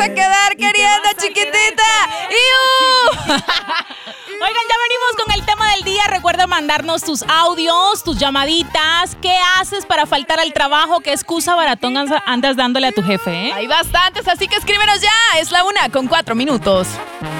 a quedar queriendo, chiquitita. Oigan, ya venimos con el tema del día. Recuerda mandarnos tus audios, tus llamaditas. ¿Qué haces para faltar al trabajo? ¿Qué excusa baratón andas dándole a tu jefe? Hay bastantes, así que escríbenos ya. Es la 1:04.